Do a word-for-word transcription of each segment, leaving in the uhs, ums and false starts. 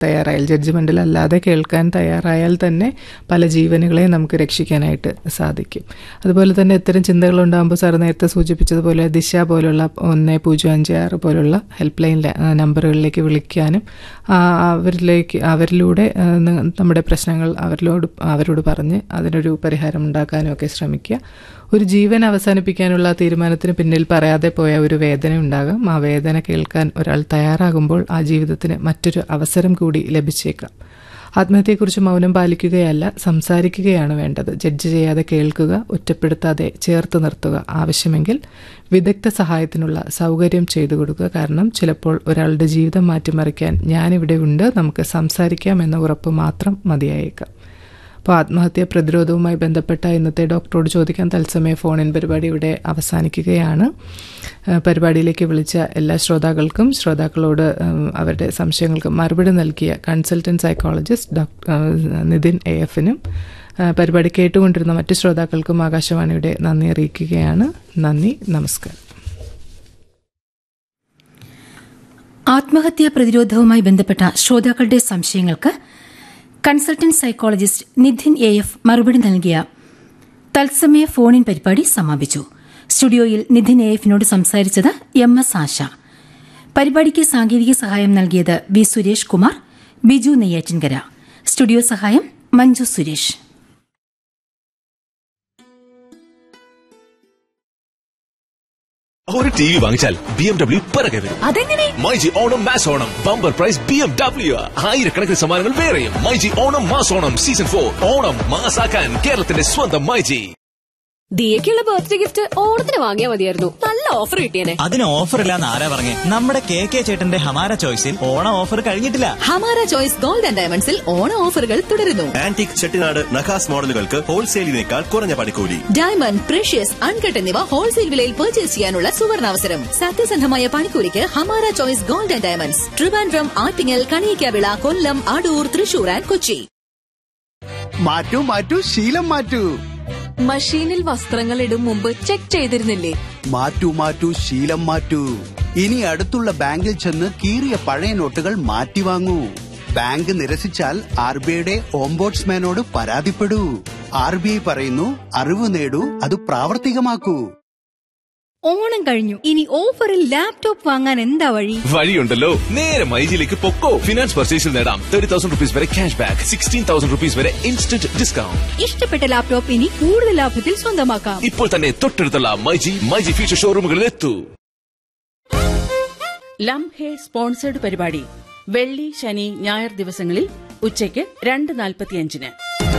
തയ്യാറായാൽ, ജഡ്ജ്മെൻറ്റിലല്ലാതെ കേൾക്കാൻ തയ്യാറായാൽ തന്നെ പല ജീവനുകളെ നമുക്ക് രക്ഷിക്കാനായിട്ട് സാധിക്കും. അതുപോലെ തന്നെ ഇത്തരം ചിന്തകളുണ്ടാകുമ്പോൾ സാർ നേരത്തെ സൂചിപ്പിച്ചതുപോലെ ദിശ പോലുള്ള ഒന്ന് പൂജ്യം അഞ്ച് ആറ് പോലുള്ള ഹെൽപ്പ് ലൈൻ നമ്പറുകളിലേക്ക് വിളിക്കാനും അവരിലേക്ക് അവരിലൂടെ നമ്മുടെ പ്രശ്നങ്ങൾ അവരിലോട് അവരോട് പറഞ്ഞ് അതിനൊരു പരിഹാരം ഉണ്ടാക്കാനും ഒക്കെ ശ്രമിക്കുക. ഒരു ജീവൻ അവസാനിപ്പിക്കാനുള്ള തീരുമാനത്തിന് പിന്നിൽ പറയാതെ പോയ ഒരു വേദന ഉണ്ടാകാം. ആ വേദന കേൾക്കാൻ ഒരാൾ തയ്യാറാകുമ്പോൾ ആ ജീവിതത്തിന് മറ്റൊരു അവസരം കൂടി ലഭിച്ചേക്കാം. ആത്മഹത്യയെക്കുറിച്ച് മൗനം പാലിക്കുകയല്ല, സംസാരിക്കുകയാണ് വേണ്ടത്. ജഡ്ജ് ചെയ്യാതെ കേൾക്കുക, ഒറ്റപ്പെടുത്താതെ ചേർത്ത് നിർത്തുക, ആവശ്യമെങ്കിൽ വിദഗ്ധ സഹായത്തിനുള്ള സൗകര്യം ചെയ്തു കൊടുക്കുക. കാരണം ചിലപ്പോൾ ഒരാളുടെ ജീവിതം മാറ്റിമറിക്കാൻ ഞാനിവിടെ ഉണ്ട്, നമുക്ക് സംസാരിക്കാം എന്ന ഉറപ്പ് മാത്രം മതിയായേക്കാം. അപ്പോൾ ആത്മഹത്യ പ്രതിരോധവുമായി ബന്ധപ്പെട്ട ഇന്നത്തെ ഡോക്ടറോട് ചോദിക്കാൻ തത്സമയ ഫോണിൻ പരിപാടി ഇവിടെ അവസാനിക്കുകയാണ്. പരിപാടിയിലേക്ക് വിളിച്ച എല്ലാ ശ്രോതാക്കൾക്കും ശ്രോതാക്കളോട് അവരുടെ സംശയങ്ങൾക്ക് മറുപടി നൽകിയ consultant psychologist doctor Nitin A എഫിനും പരിപാടി കേട്ടുകൊണ്ടിരുന്ന മറ്റു ശ്രോതാക്കൾക്കും ആകാശവാണിയുടെ നന്ദി അറിയിക്കുകയാണ്. നന്ദി, നമസ്കാരം. ആത്മഹത്യാ പ്രതിരോധവുമായി ബന്ധപ്പെട്ട ശ്രോതാക്കളുടെ സംശയങ്ങൾക്ക് consultant psychologist Nidhin A F മറുപടി നൽകിയ തത്സമയ ഫോണിൻ പരിപാടി സമാപിച്ചു. സ്റ്റുഡിയോയിൽ നിധിൻ എ എഫിനോട് സംസാരിച്ചത് എം എസ് ആശ. പരിപാടിക്ക് സാങ്കേതിക സഹായം നൽകിയത് വി സുരേഷ് കുമാർ, ബിജു നെയ്യാറ്റിൻകര. സ്റ്റുഡിയോ സഹായം മഞ്ജു സുരേഷ്. ഒരു ടി വി വാങ്ങിച്ചാൽ ബി എം ഡബ്ല്യു പിറകെ വരും. അതെങ്ങനെ? MyG Onam mass Onam bumper prize B M W. ആയിരക്കണക്കിന് സമ്മാനങ്ങൾ വേറെയും. MyG Onam mass Onam season four. Onam മാസാക്കാൻ കേരളത്തിന്റെ സ്വന്തം മൈജി. ദിയക്കുള്ള ബർത്ത്ഡേ ഗിഫ്റ്റ് ഓണത്തിന് വാങ്ങിയാൽ മതിയായിരുന്നു. നല്ല ഓഫർ കിട്ടിയേനെ. അതിന് ഓഫർ ഇല്ലാന്ന് ആരാ പറഞ്ഞേ? നമ്മുടെ കെ കെ ചേട്ടന്റെ ഹമാര ചോയ്സിൽ ഓണം ഓഫർ കഴിഞ്ഞിട്ടില്ല. ഹമാര ചോയ്സ് ഗോൾഡ് ആൻഡ് ഡയമണ്ട്സിൽ ഓണ ഓഫറുകൾ തുടരുന്നു. ആന്റിക് ചെട്ടിനാട് നഖാസ് മോഡലുകൾക്ക് ഹോൾസെയിലിനേക്കാൾ കുറഞ്ഞ പണിക്കൂലി. ഡയമണ്ട്, പ്രഷ്യസ്, അൺകട്ട് എന്നിവ ഹോൾസെയിൽ വിലയിൽ പർച്ചേസ് ചെയ്യാനുള്ള സുവർണാവസരം. സത്യസന്ധമായ പണിക്കൂലിക്ക് Hamara choice gold and diamonds, Trivandrum, Attingal, Kaliyakkavilai, Kollam, Adoor, Thrissur and Kochi. മാറ്റൂ മാറ്റൂ ശീലം മാറ്റൂ. മഷീനിൽ വസ്ത്രങ്ങൾ ഇടും മുമ്പ് ചെക്ക് ചെയ്തിരുന്നില്ലേ? മാറ്റൂ മാറ്റൂ ശീലം മാറ്റൂ. ഇനി അടുത്തുള്ള ബാങ്കിൽ ചെന്ന് കീറിയ പഴയ നോട്ടുകൾ മാറ്റി വാങ്ങൂ. ബാങ്ക് നിരസിച്ചാൽ ആർ ബി ഐയുടെ ഓംബോഡ്സ്മാനോട് പരാതിപ്പെടൂ. ആർ ബി ഐ പറയുന്നു, അറിവ് നേടൂ, അത് പ്രാവർത്തികമാക്കൂ. ഓണം കഴിഞ്ഞു, ഇനി ഓഫറിൽ ലാപ്ടോപ്പ് വാങ്ങാൻ എന്താ വഴി? വഴിയുണ്ടല്ലോ, നേരെ മൈജിയിലേക്ക് പൊക്കോ. ഫിനാൻസ് പർച്ചേസിൽ നേടാം തേർട്ടി തൗസൻഡ് റുപ്പീസ് വരെ cash back, sixteen thousand rupees വരെ ഇൻസ്റ്റന്റ് ഡിസ്കൗണ്ട്. ഇഷ്ടപ്പെട്ട ലാപ്ടോപ്പ് ഇനി കൂടുതൽ ലാഭത്തിൽ സ്വന്തമാക്കാം. ഇപ്പോൾ തന്നെ തൊട്ടടുത്തുള്ള മൈജി മൈജി ഫ്യൂച്ചർ ഷോറൂമുകളിൽ എത്തൂ. ലം ഹേ സ്പോൺസേഡ് പരിപാടി വെള്ളി, ശനി, ഞായർ ദിവസങ്ങളിൽ ഉച്ചയ്ക്ക് രണ്ട് നാൽപ്പത്തിയഞ്ചിന്.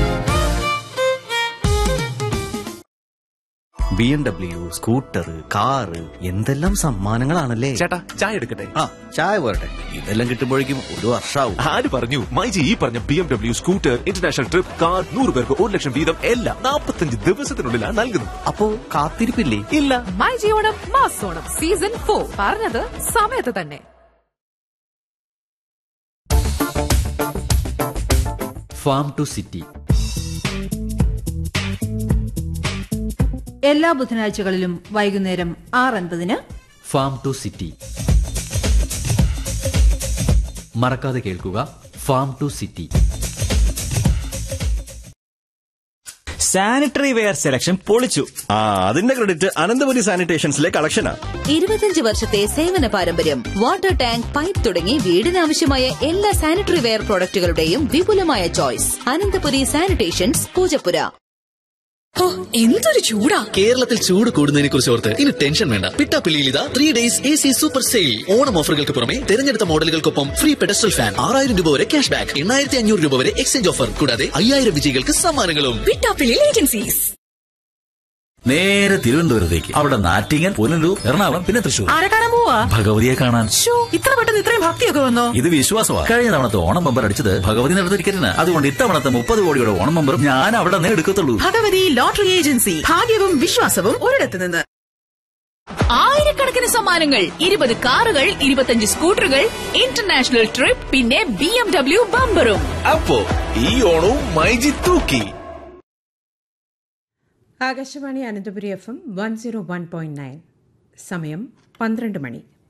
B M W, scooter, car, എന്തെല്ലാം സമ്മാനങ്ങളാണല്ലേ. ചേട്ടാ, ചായ എടുക്കട്ടെ? ആ, ചായ പോരട്ടെ. ഇതെല്ലാം കിട്ടുമ്പോഴേക്കും ഒരു വർഷാവും. ആര് പറഞ്ഞു? മൈജി ഈ പറഞ്ഞ B M W, scooter, international trip, car, നൂറ് പേർക്ക് ഒരു ലക്ഷം വീതം എല്ലാം നാൽപ്പത്തഞ്ച് ദിവസത്തിനുള്ളിലാണ് നൽകുന്നത്. അപ്പോ കാത്തിരിപ്പില്ലേ? ഇല്ല. MyG Onam mass Onam season four, പറഞ്ഞത് സമയത്ത് തന്നെ. ഫാം ടു സിറ്റി എല്ലാ ബുധനാഴ്ചകളിലും വൈകുന്നേരം ആറ് അൻപതിന് ഫാം ടു സിറ്റി. മറക്കാതെ കേൾക്കുക farm to city. Sanitary ware selection പൊളിച്ചു. ആ, അതിന്റെ ക്രെഡിറ്റ് അനന്തപുരി സാനിറ്റേഷൻസിലെ കളക്ഷനാ. ഇരുപത്തിയഞ്ച് വർഷത്തെ സേവന പാരമ്പര്യം. വാട്ടർ ടാങ്ക്, പൈപ്പ് തുടങ്ങി വീടിനാവശ്യമായ എല്ലാ സാനിറ്ററി വെയർ പ്രോഡക്റ്റുകളുടെയും വിപുലമായ ചോയ്സ്. അനന്തപുരി സാനിറ്റേഷൻസ്, പൂജപ്പുര. എന്തൊരു ചൂടാ! കേരളത്തിൽ ചൂട് കൂടുന്നതിനെ കുറിച്ച് ഓർത്ത് ഇനി ടെൻഷൻ വേണ്ട. പിട്ടാപ്പിള്ളിയിൽ ഇതാ three days A C super sale. Onam ഓഫറുകൾക്ക് പുറമെ തെരഞ്ഞെടുത്ത മോഡലുകൾക്കൊപ്പം ഫ്രീ പെഡസ്റ്റൽ ഫാൻ, ആറായിരം രൂപ വരെ ക്യാഷ് ബാക്ക്, എണ്ണായിരത്തി അഞ്ഞൂറ് രൂപ വരെ എക്സ്ചേഞ്ച് ഓഫർ, കൂടാതെ അയ്യായിരം വിജയികൾക്ക് സമ്മാനങ്ങളും. പിട്ടാപ്പിള്ളി ഏജൻസീസ്. നേരെ തിരുവനന്തപുരത്തേക്ക്, അവിടെ നാറ്റിങ്ങൽ, പുനലൂർ, എറണാകുളം, പിന്നെ തൃശൂർ. ആരെ കാണാൻ പോവാ? ഭഗവതിയെ കാണാൻ. ഇത്ര പെട്ടെന്ന് ഇത്രയും ഭക്തിയൊക്കെ വന്നോ? ഇത് വിശ്വാസമാണ്. കഴിഞ്ഞ തവണത്തെ ഓണം ബമ്പർ അടിച്ചത് ഭഗവതി നടത്ത ടിക്കറ്റിന്. അതുകൊണ്ട് ഇത്തവണത്തെ മുപ്പത് കോടിയുടെ ഓണം ബമ്പർ ഞാൻ അവിടെ നിന്ന് എടുക്കത്തുള്ളൂ. ഭഗവതി ലോട്ടറി ഏജൻസി, ഭാഗ്യവും വിശ്വാസവും ഒരിടത്ത് നിന്ന്. ആയിരക്കണക്കിന് സമ്മാനങ്ങൾ, ഇരുപത് കാറുകൾ, ഇരുപത്തിയഞ്ച് സ്കൂട്ടറുകൾ, ഇന്റർനാഷണൽ ട്രിപ്പ്, പിന്നെ ബി എം ഡബ്ല്യു ബമ്പറും. അപ്പോ ഈ ഓണവും മൈജി തൂക്കി. Akashvani Ananthapuri F M one zero one point nine. സമയം പന്ത്രണ്ട് മണി.